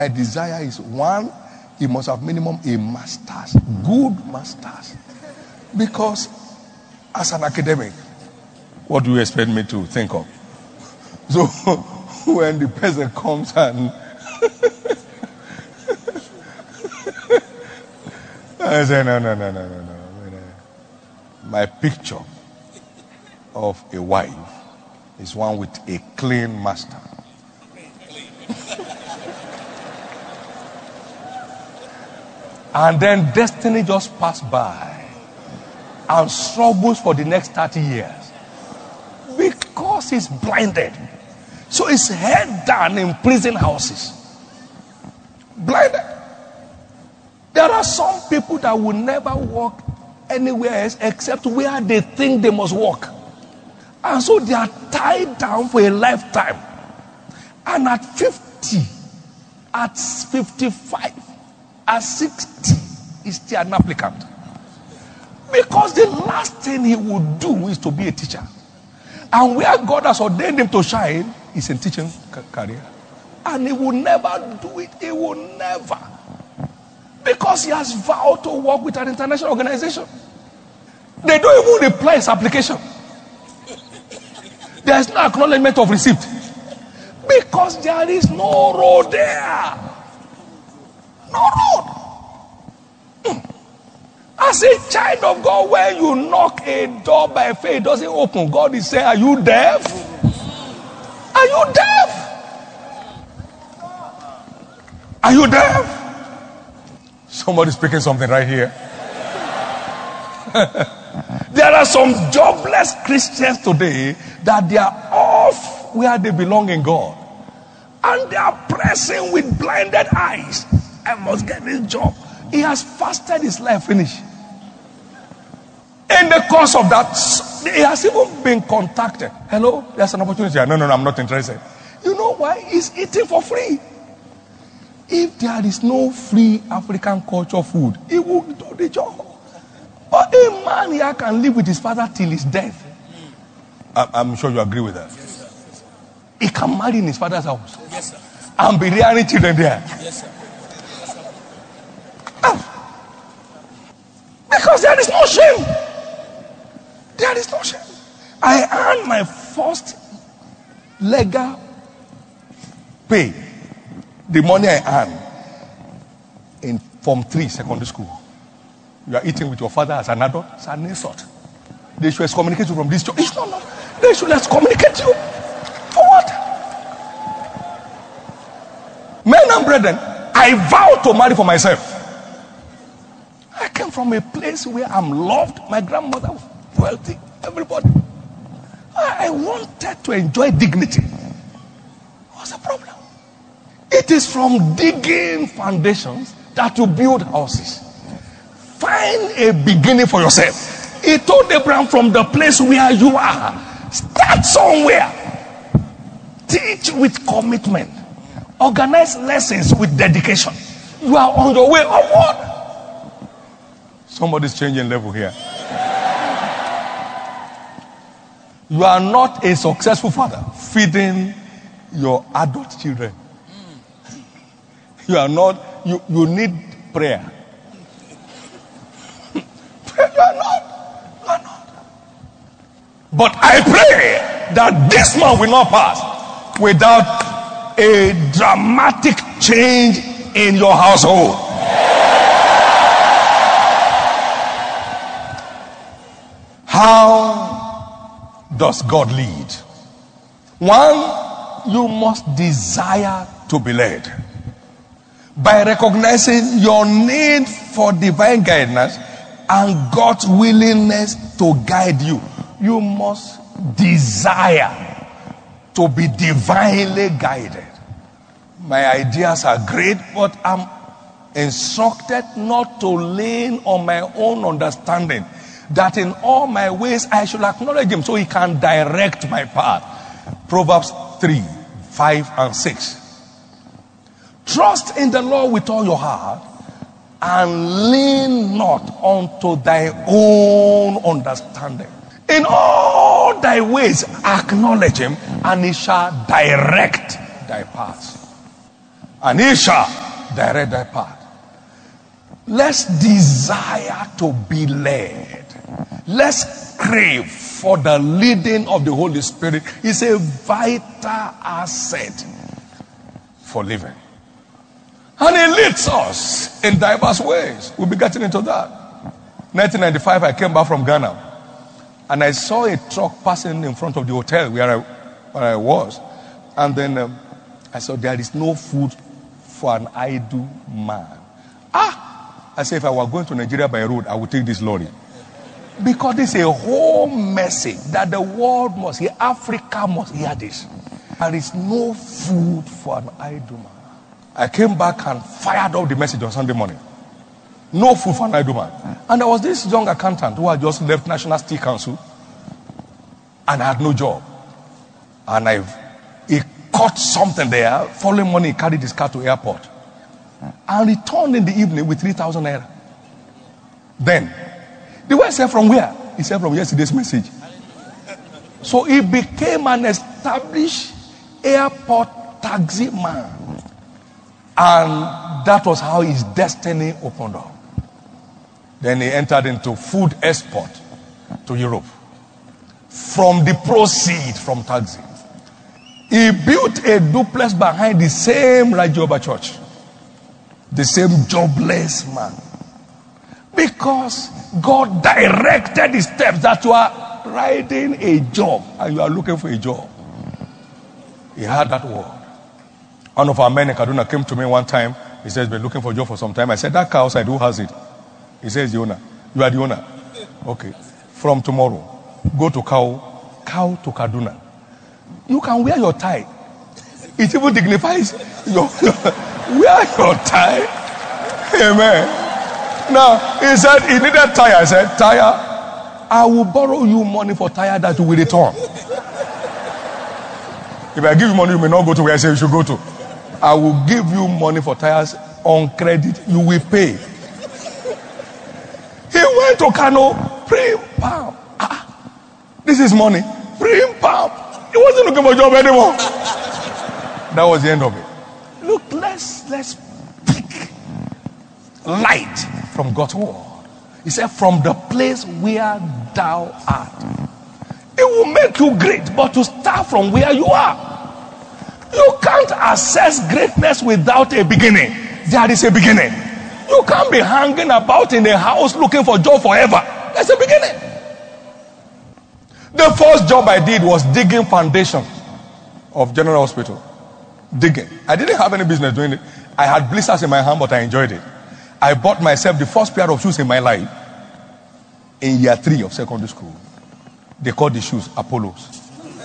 My desire is one, he must have minimum a master's, good master's. Because as an academic, what do you expect me to think of? So when the person comes and I say, no. My picture of a wife is one with a clean master. And then destiny just passed by and struggles for the next 30 years because he's blinded. So he's head down in prison houses. Blinded. There are some people that will never walk anywhere else except where they think they must walk. And so they are tied down for a lifetime. And at 50, at 55, at 60, he's still an applicant. Because the last thing he would do is to be a teacher. And where God has ordained him to shine is in teaching career. And he will never do it. He will never. Because he has vowed to work with an international organization. They don't even reply his application. There is no acknowledgement of receipt. Because there is no road there. No road. As a child of God, when you knock a door by faith, it doesn't open. God is saying, are you deaf? Are you deaf? Are you deaf? Somebody's speaking something right here. There are some jobless Christians today that they are off where they belong in God. And they are pressing with blinded eyes. I must get this job. He has fasted his life, finish. In the course of that, he has even been contacted. Hello, there's an opportunity. No, I'm not interested. You know why? He's eating for free. If there is no free African culture food, he will do the job. But a man here can live with his father till his death. I'm sure you agree with that. Yes, he can marry in his father's house. Yes, sir. And be rearing children there. Yes, sir. Because there is no shame. There is no shame. I earned my first legal pay. The money I earned in Form 3 secondary school. You are eating with your father as an adult. It's an insult. They should excommunicate you from this church. It's not. They should excommunicate you. For what? Men and brethren, I vow to marry for myself. I came from a place where I'm loved. My grandmother was wealthy. Everybody. I wanted to enjoy dignity. What's the problem? It is from digging foundations that you build houses. Find a beginning for yourself. He told Abraham, from the place where you are, start somewhere. Teach with commitment. Organize lessons with dedication. You are on your way upward. Somebody's changing level here. You are not a successful father feeding your adult children. You are not. You need prayer. You are not. But I pray that this month will not pass without a dramatic change in your household. How does God lead? One, you must desire to be led. By recognizing your need for divine guidance and God's willingness to guide you, you must desire to be divinely guided. My ideas are great, but I'm instructed not to lean on my own understanding, that in all my ways I should acknowledge him so he can direct my path. Proverbs 3, 5 and 6. Trust in the Lord with all your heart and lean not unto thy own understanding. In all thy ways acknowledge him and he shall direct thy paths. and he shall direct thy path. Let's desire to be led. Let's crave for the leading of the Holy Spirit. It's a vital asset for living. And he leads us in diverse ways. We'll be getting into that. 1995, I came back from Ghana. And I saw a truck passing in front of the hotel where I was. And then I saw there is no food for an idle man. I said, if I were going to Nigeria by road, I would take this lorry. Because this is a whole message that the world must hear. Africa must hear this. There is no food for an idle man. I came back and fired up the message on Sunday morning. No food for an idle man. And there was this young accountant who had just left National Steel Council and had no job. And he caught something there. Following morning, he carried his car to airport and returned in the evening with 3,000 naira. Then, the word said from where? He said from yesterday's message. So he became an established airport taxi man. And that was how his destiny opened up. Then he entered into food export to Europe from the proceeds from taxi. He built a duplex behind the same Rajoba church. The same jobless man. Because God directed his steps that you are riding a job and you are looking for a job. He had that word. One of our men in Kaduna came to me one time. He says, been looking for a job for some time. I said, that car outside, who has it? He says, the owner. You are the owner. Okay. From tomorrow, go to cow to Kaduna. You can wear your tie. It even dignifies your wear your tie. Amen. Now, he said he needed tire. I said, tire, I will borrow you money for tire that you will return. If I give you money, you may not go to where I say you should go to. I will give you money for tires on credit. You will pay. He went to Kano, prim pam. This is money. Prim pam. He wasn't looking for a job anymore. That was the end of it. Look, let's pick light from God's word. He said, from the place where thou art. It will make you great, but to start from where you are. You can't access greatness without a beginning. There is a beginning. You can't be hanging about in a house looking for a job forever. There's a beginning. The first job I did was digging foundation of General Hospital. Digging. I didn't have any business doing it. I had blisters in my hand, but I enjoyed it. I bought myself the first pair of shoes in my life in year 3 of secondary school. They called the shoes Apollos.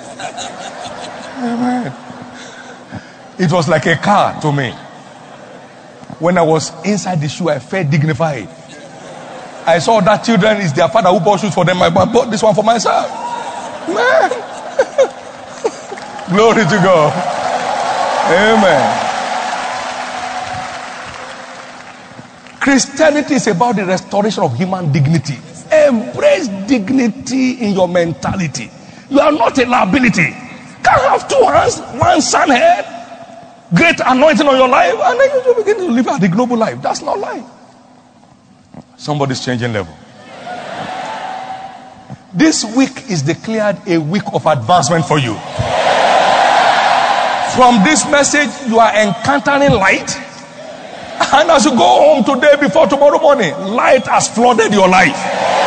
Amen. It was like a car to me. When I was inside the shoe, I felt dignified. I saw that children, is their father who bought shoes for them. I bought this one for myself. Man. Glory to God. Amen. Christianity is about the restoration of human dignity. Embrace dignity in your mentality. You are not a liability. Can't have 2 hands, 1 sun head, great anointing on your life, and then you begin to live out the global life. That's not life. Somebody's changing level. This week is declared a week of advancement for you. From this message, you are encountering light. And as you go home today before tomorrow morning, light has flooded your life.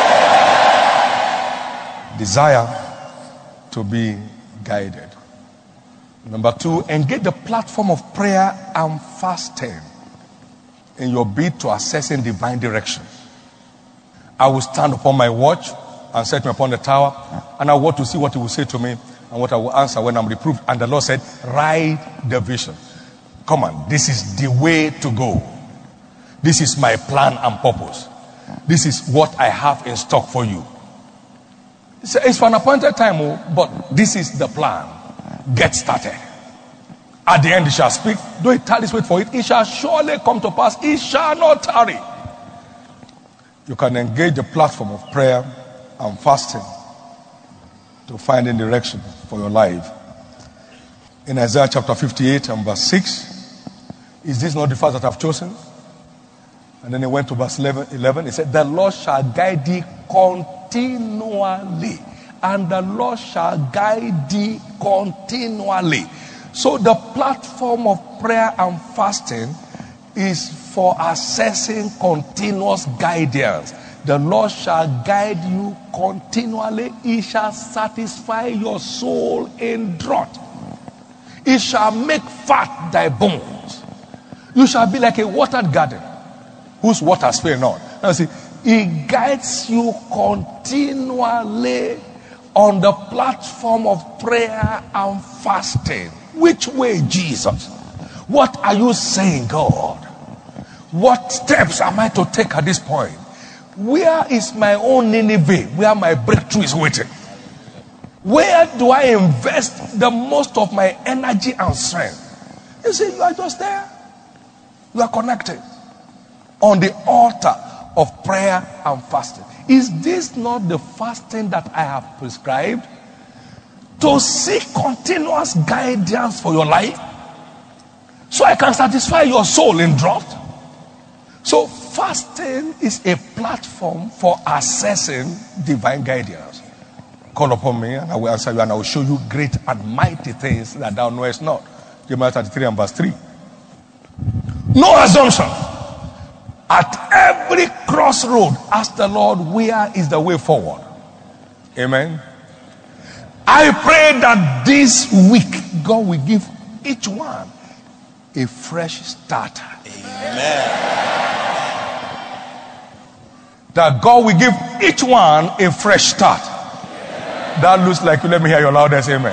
Desire to be guided. Number 2, engage the platform of prayer and fasting in your bid to accessing divine direction. I will stand upon my watch and set me upon the tower, and I want to see what he will say to me and what I will answer when I'm reproved. And the Lord said, write the vision. Come on, this is the way to go. This is my plan and purpose. This is what I have in stock for you. It's for an appointed time, but this is the plan. Get started. At the end, he shall speak. Though it tarries, wait for it. It shall surely come to pass. It shall not tarry. You can engage the platform of prayer and fasting to find a direction for your life. In Isaiah chapter 58 and verse 6, Is this not the fast that I've chosen? And then he went to verse 11. He said, the Lord shall guide thee continually. And the Lord shall guide thee continually. So the platform of prayer and fasting is for accessing continuous guidance. The Lord shall guide you continually. He shall satisfy your soul in drought. He shall make fat thy bones. You shall be like a watered garden whose waters fail not. Now see, he guides you continually on the platform of prayer and fasting. Which way, Jesus? What are you saying, God? What steps am I to take at this point? Where is my own Nineveh, where my breakthrough is waiting? Where do I invest the most of my energy and strength? You see, you are just there. You are connected on the altar of prayer and fasting. Is this not the fasting that I have prescribed? To seek continuous guidance for your life, so I can satisfy your soul in drought. So fasting is a platform for accessing divine guidance. Call upon me and I will answer you, and I will show you great and mighty things that thou knowest not. Jeremiah 33 and verse 3. No assumption. At every crossroad, ask the Lord, where is the way forward? Amen. I pray that this week God will give each one a fresh start. Amen. That God will give each one a fresh start. Amen. That looks like you. Let me hear your loudest amen.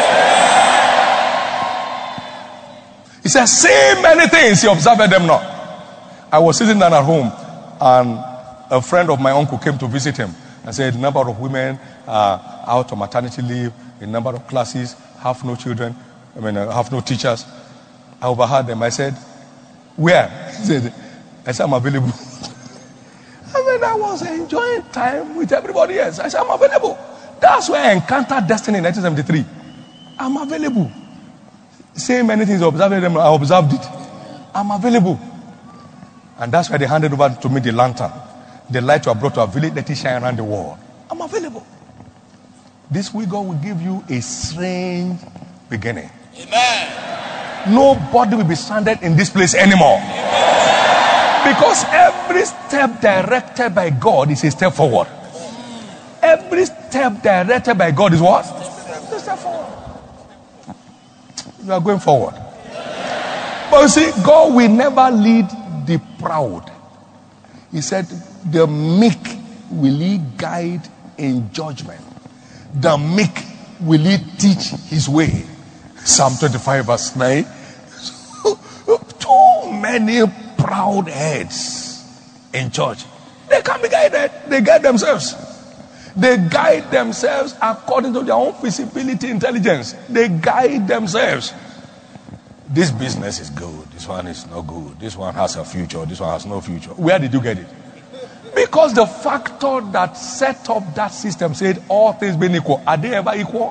He says, say many things, he observed them not. I was sitting down at home, and a friend of my uncle came to visit him and said, the number of women out on maternity leave, a number of classes, have no children, have no teachers. I overheard them. I said, where? He said, I said, I'm available. I was enjoying time with everybody else. I said, I'm available. That's where I encountered destiny in 1973. I'm available. Saying many things, observing them, I observed it. I'm available. And that's why they handed over to me the lantern. The light you have brought to our village, let it shine around the world. I'm available. This week God will give you a strange beginning. Amen. Nobody will be stranded in this place anymore. Amen. Because every step directed by God is a step forward. Every step directed by God is what? A step forward. You are going forward. But you see, God will never lead the proud. He said, the meek will he guide in judgment. The meek will he teach his way. Psalm 25 verse 9. Too many proud heads in church. They can't be guided. They guide themselves. They guide themselves according to their own feasibility, intelligence. They guide themselves. This business is good. This one is not good. This one has a future. This one has no future. Where did you get it? Because the factor that set up that system said all things being equal. Are they ever equal?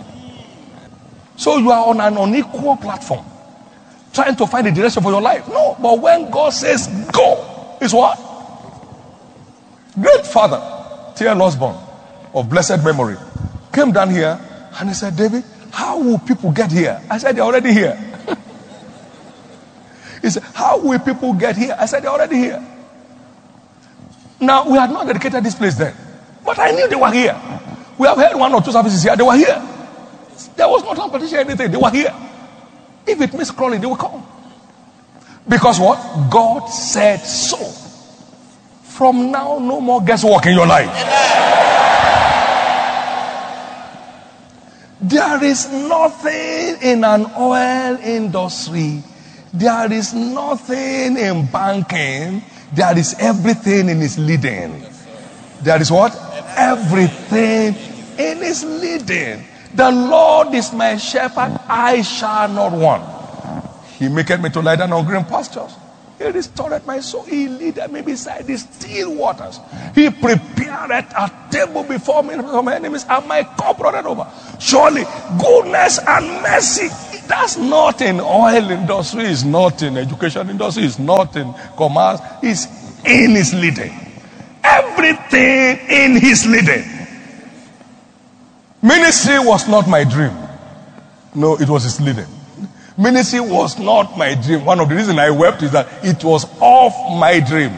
So you are on an unequal platform, trying to find a direction for your life. No, but when God says go, is what? Great father T.L. Osborne of blessed memory came down here and he said, David, how will people get here? I said, they're already here. He said, how will people get here? I said, they're already here. Now, we had not dedicated this place then, but I knew they were here. We have had 1 or 2 services here. They were here. There was no competition, anything. They were here. If it means crawling, they will come. Because what? God said so. From now, no more guesswork in your life. There is nothing in an oil industry. There is nothing in banking. There is everything in his leading. There is what? Everything in his leading. The Lord is my shepherd, I shall not want. He maketh me to lie down on green pastures. He restored my soul. He leadeth me beside the still waters. He prepareth a table before me from my enemies, and my cup runneth over. Surely goodness and mercy That's not in oil industry, it's not in education industry, it's not in commerce, it's in his leading. Everything in his leading. Ministry was not my dream. No, it was his leading. Ministry was not my dream. One of the reasons I wept is that it was off my dream.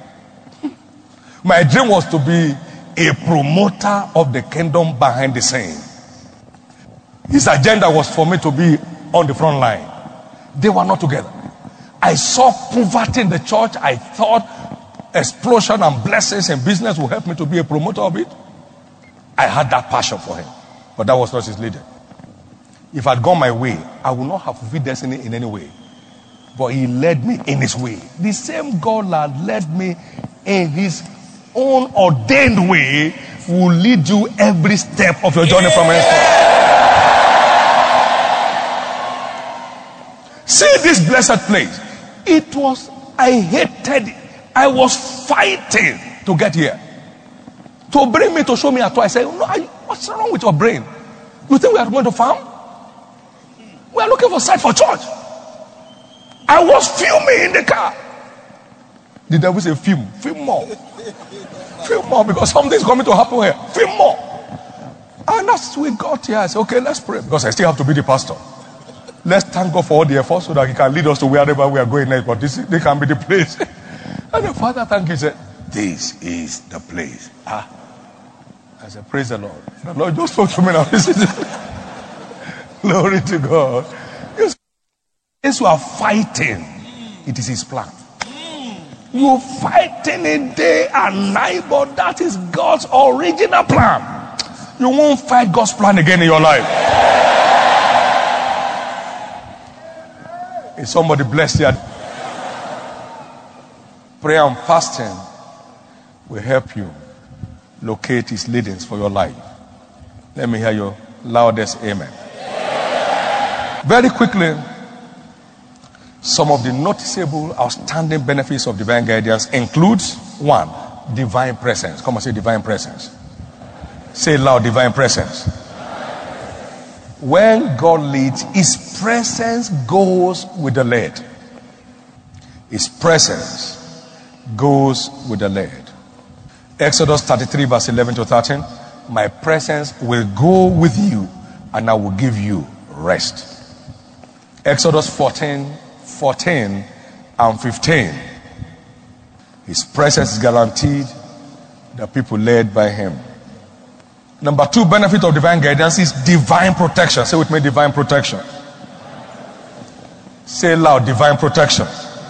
My dream was to be a promoter of the kingdom behind the scene. His agenda was for me to be on the front line. They were not together. I saw poverty in the church. I thought explosion and blessings in business will help me to be a promoter of it. I had that passion for him. But that was not his leader. If I'd gone my way, I would not have fulfilled destiny in any way. But he led me in his way. The same God that led me in his own ordained way will lead you every step of your journey from henceforth. See this blessed place. It was, I hated it. I was fighting to get here. To bring me to show me a toy. I said, no, what's wrong with your brain? You think we are going to farm? We are looking for site for church. I was fuming in the car. The devil said, film more. Film more, because something is coming to happen here. Film more. And as we got here, I said, okay, let's pray. Because I still have to be the pastor. Let's thank God for all the efforts so that he can lead us to wherever we are going next. But this can be the place. And the father thanked him. He said, this is the place. I said, praise the Lord. The Lord just spoke to me now. Glory to God. Yes, you are fighting. It is his plan. You're fighting it day and night, but that is God's original plan. You won't fight God's plan again in your life. Is somebody blessed here? Prayer and fasting will help you locate his leadings for your life. Let me hear your loudest amen. Very quickly, some of the noticeable, outstanding benefits of divine guidance includes: 1, divine presence. Come on, say divine presence. Say loud, divine presence. When God leads, his presence goes with the led. His presence goes with the led. Exodus 33 verse 11 to 13. My presence will go with you and I will give you rest. Exodus 14 and 15. His presence is guaranteed. The people led by him. Number 2 benefit of divine guidance is divine protection. Say with me, divine protection. Say loud, divine protection.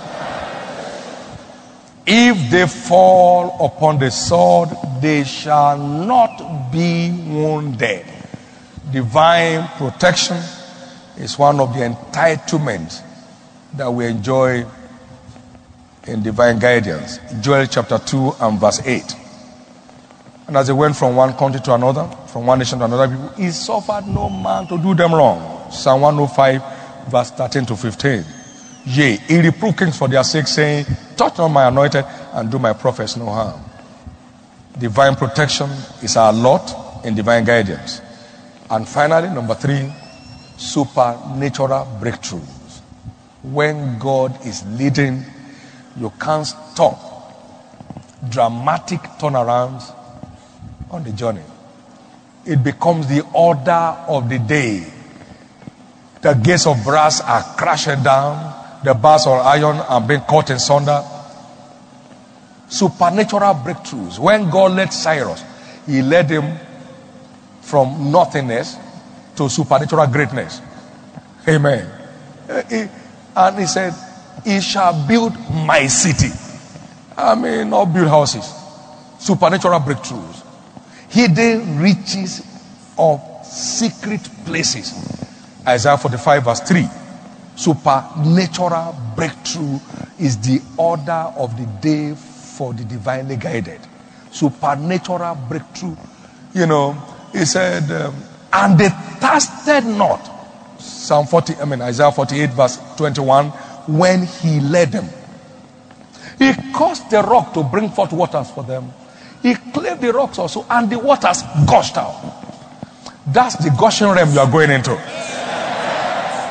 If they fall upon the sword, they shall not be wounded. Divine protection is one of the entitlements that we enjoy in divine guidance. Joel chapter 2 and verse 8. And as they went from one country to another, from one nation to another people, he suffered no man to do them wrong. Psalm 105 verse 13 to 15. Yea, he reproved kings for their sake, saying, touch not my anointed and do my prophets no harm. Divine protection is our lot in divine guidance. And finally, number 3, supernatural breakthroughs. When God is leading, you can't stop. Dramatic turnarounds on the journey. It becomes the order of the day. The gates of brass are crashing down. The bars of iron are being cut in sunder. Supernatural breakthroughs. When God led Cyrus, he led him from nothingness to supernatural greatness. Amen. And he said, he shall build my city. I mean, not build houses. Supernatural breakthroughs. Hidden riches of secret places. Isaiah 45 verse 3. Supernatural breakthrough is the order of the day for the divinely guided. Supernatural breakthrough. You know, he said, and they thirsted not. Isaiah 48 verse 21, when he led them. He caused the rock to bring forth waters for them. He cleft the rocks also, and the waters gushed out. That's the gushing realm you are going into.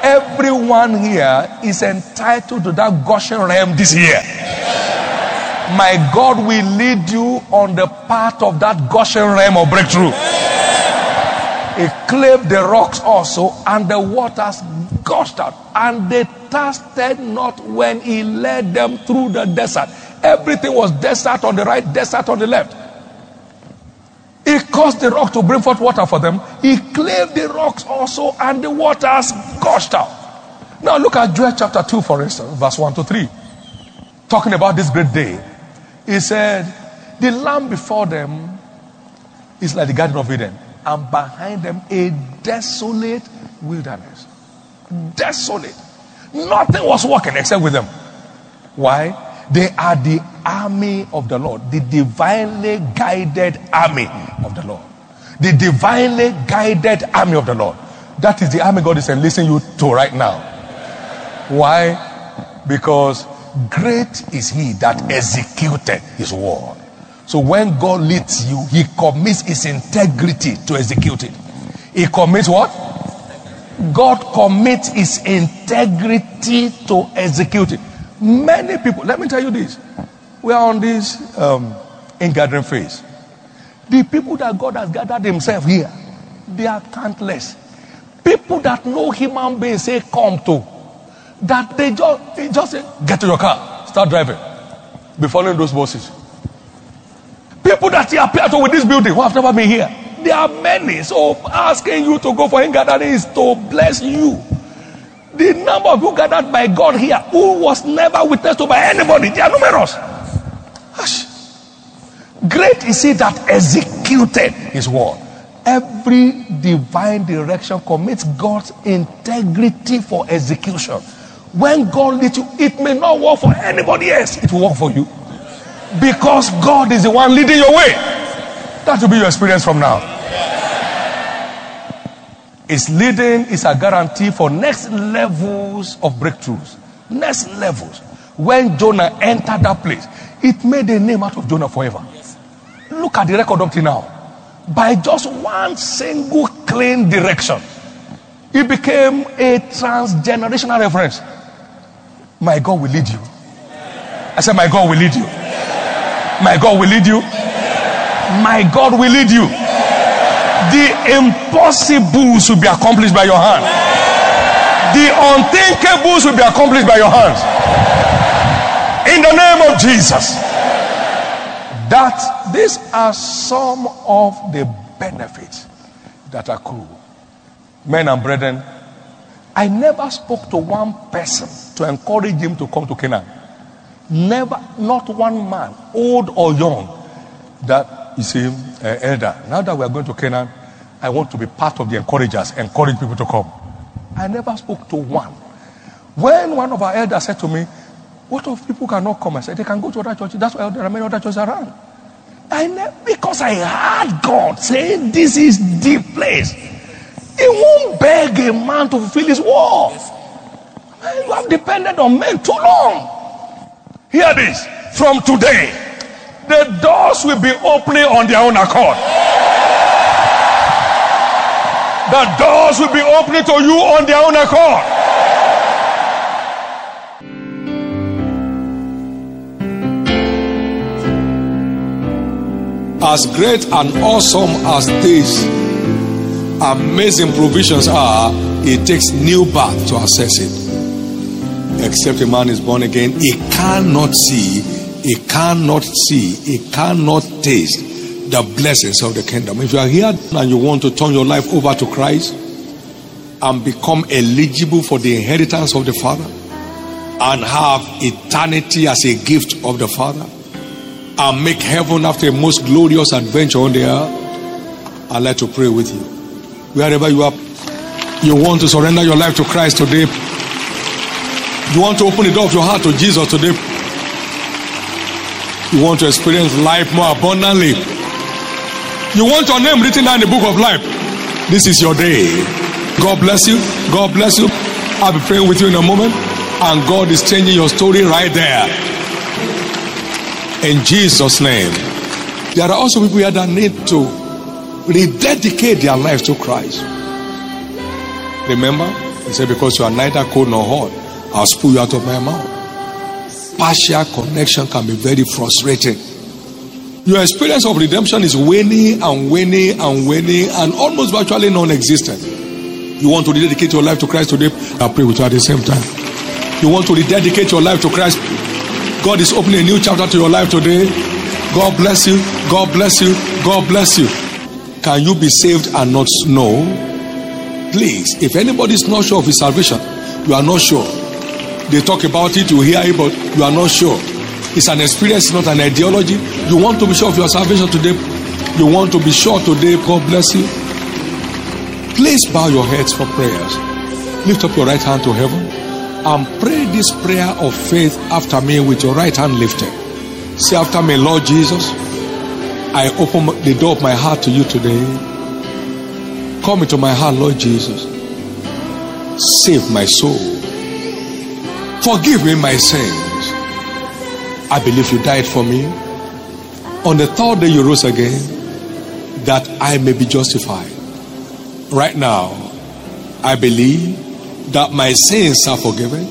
everyone here is entitled to that Goshen realm this year. My God will lead you on the path of that Goshen realm of breakthrough. He clave the rocks also, and the waters gushed out, and they thirsted not when he led them through the desert. Everything was desert on the right, desert on the left. He caused the rock to bring forth water for them. He clave the rocks also, and the waters gushed out. Now look at Joel chapter 2, for instance, verse 1 to 3. Talking about this great day. He said, the land before them is like the Garden of Eden, and behind them a desolate wilderness. Desolate. Nothing was working except with them. Why? They are the army of the Lord, the divinely guided army of the Lord. The divinely guided army of the Lord. That is the army God is enlisting you to right now. Why? Because great is he that executed his word. So when God leads you, he commits his integrity to execute it. He commits what? God commits his integrity to execute it. Many people, let me tell you this. We are on this in-gathering phase. The people that God has gathered himself here, they are countless. People that know human beings say come to, that they just say, get to your car, start driving, be following those buses. People that he appeared to with this building who have never been here, there are many. So asking you to go for in-gathering is to bless you. The number of people gathered by God here who was never witnessed to by anybody, they are numerous. Hush. Great is he that executed his word. Every divine direction commits God's integrity for execution. When God leads you, it may not work for anybody else, it will work for you. Because God is the one leading your way. That will be your experience from now. His leading is a guarantee for next levels of breakthroughs. Next levels. When Jonah entered that place, it made a name out of Jonah forever. Look at the record up to now. By just one single clean direction, it became a transgenerational reference. My God will lead you. I said, my God will lead you. My God will lead you. My God will lead you. The impossibles will be accomplished by your hand. The unthinkables will be accomplished by your hands. In the name of Jesus. That these are some of the benefits that accrue. Men and brethren, I never spoke to one person to encourage him to come to Canaan. Never, not one man, old or young, that you see, elder, now that we are going to Canaan, I want to be part of the encouragers, encourage people to come. I never spoke to one. When one of our elders said to me, what if people cannot come? I said, they can go to other churches. That's why there are many other churches around. Because I heard God saying, this is the place. He won't beg a man to fulfill his word. You have depended on men too long. Hear this. From today, the doors will be opening on their own accord. The doors will be opening to you on their own accord. As great and awesome as these amazing provisions are, it takes new birth to access it. Except a man is born again, he cannot see, he cannot taste the blessings of the kingdom. If you are here and you want to turn your life over to Christ and become eligible for the inheritance of the Father and have eternity as a gift of the Father and make heaven after a most glorious adventure on the earth, I'd like to pray with you. Wherever you are, you want to surrender your life to Christ today. You want to open the door of your heart to Jesus today. You want to experience life more abundantly. You want your name written down in the book of life. This is your day. God bless you. God bless you. I'll be praying with you in a moment. And God is changing your story right there. In Jesus' name. There are also people here that need to rededicate their lives to Christ. Remember, He said, because you are neither cold nor hot, I'll spew you out of my mouth. Partial connection can be very frustrating. Your experience of redemption is waning and waning and waning and almost virtually non-existent. You want to rededicate your life to Christ today? I'll pray with you at the same time. You want to rededicate your life to Christ? God is opening a new chapter to your life today. God bless you. God bless you. God bless you. Can you be saved and not know? Please, if anybody is not sure of his salvation, you are not sure. They talk about it, you hear it, but you are not sure. It's an experience, not an ideology. You want to be sure of your salvation today. You want to be sure today. God bless you. Please bow your heads for prayers. Lift up your right hand to heaven and pray this prayer of faith after me with your right hand lifted. Say after me, Lord Jesus, I open the door of my heart to you today. Come into my heart, Lord Jesus. Save my soul. Forgive me my sins. I believe you died for me. On the third day you rose again, that I may be justified. Right now, I believe that my sins are forgiven.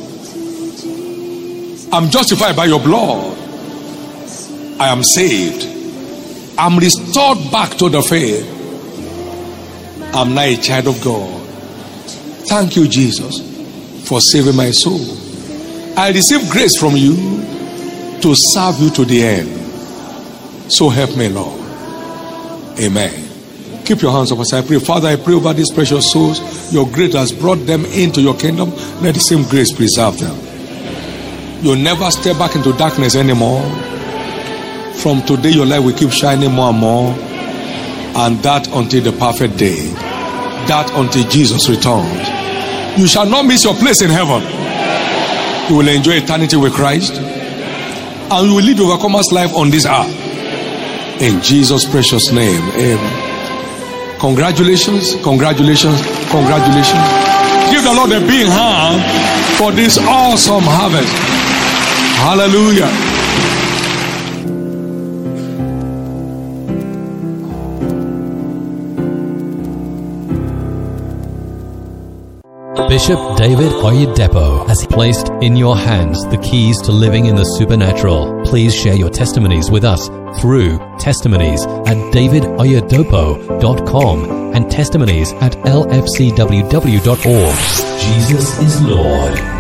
I'm justified by your blood. I am saved. I'm restored back to the faith. I'm now a child of God. Thank you, Jesus, for saving my soul. I receive grace from you to serve you to the end. So help me, Lord. Amen. Keep your hands up as I pray. Father, I pray over these precious souls. Your grace has brought them into your kingdom. Let the same grace preserve them. You'll never step back into darkness anymore. From today, your light will keep shining more and more. And that until the perfect day. That until Jesus returns. You shall not miss your place in heaven. You will enjoy eternity with Christ. And you will live the overcomer's life on this earth. In Jesus' precious name. Amen. Congratulations, congratulations, congratulations. Give the Lord a big hand for this awesome harvest. Hallelujah. Bishop David Oyedepo has placed in your hands the keys to living in the supernatural. Please share your testimonies with us through testimonies@davidoyedepo.com and testimonies@lfcww.org. Jesus is Lord.